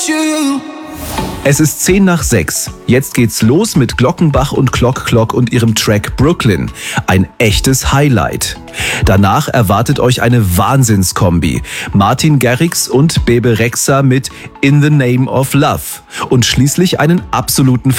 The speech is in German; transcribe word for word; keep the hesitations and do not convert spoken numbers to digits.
Es ist zehn nach sechs. Jetzt geht's los mit Glockenbach und Clock Clock und ihrem Track Brooklyn. Ein echtes Highlight. Danach erwartet euch eine Wahnsinnskombi. Martin Garrix und Bebe Rexha mit In the Name of Love. Und schließlich einen absoluten